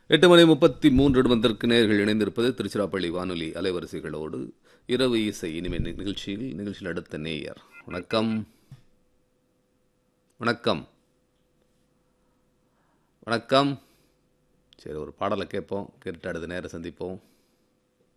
8:33 நேயர்கள் இணைந்திருப்பது திருச்சிராப்பள்ளி வானொலி அலைவரிசைகளோடு இரவு இசை இனிமே நிகழ்ச்சியில் அடுத்த நேயர். வணக்கம். வணக்கம். வணக்கம். சரி, ஒரு பாடலை கேட்போம். கேட்டுட்டு அடுத்த நேரம் சந்திப்போம்.